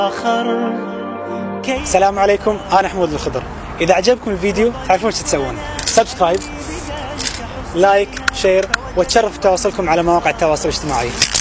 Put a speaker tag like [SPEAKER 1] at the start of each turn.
[SPEAKER 1] السلام عليكم، أنا حمود الخضر. إذا عجبكم الفيديو تعرفون شو تسوون: سبسكرايب، لايك، شير، وتشرف تواصلكم على مواقع التواصل الاجتماعي.